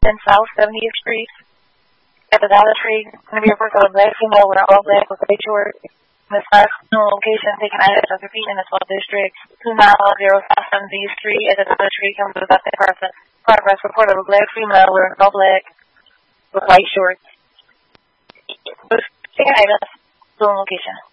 and South 70th Street at the Dollar Tree. Going to be a work of a black female wearing all black with white shorts. This personal location taken out of the repeat in the 12th district, 290 South 70th Street at the Dollar Tree comes with up in progress report of a black female wearing all black with white shorts. Taken out of the location.